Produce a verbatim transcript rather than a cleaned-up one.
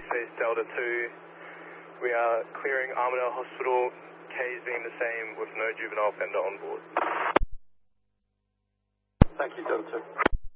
Space Delta two. We are clearing Armadale Hospital, K's being the same with no juvenile offender on board. Thank you, Delta two.